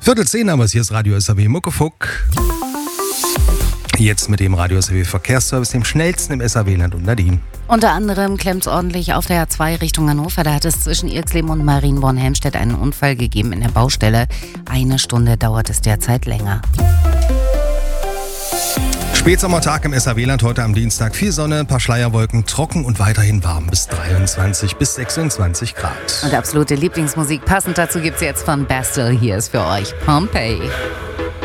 9:45, aber hier ist Radio SAW Muckefuck. Jetzt mit dem Radio SAW Verkehrsservice, dem schnellsten im SAW-Land und Nadine. Unter anderem klemmt es ordentlich auf der A2 Richtung Hannover. Da hat es zwischen Irxleben und Marienborn-Helmstedt einen Unfall gegeben in der Baustelle. 1 Stunde dauert es derzeit länger. Spätsommertag im SAW-Land heute am Dienstag. Viel Sonne, ein paar Schleierwolken, trocken und weiterhin warm bis 23 bis 26 Grad. Und absolute Lieblingsmusik passend dazu gibt's jetzt von Bastille. Hier ist für euch Pompeii.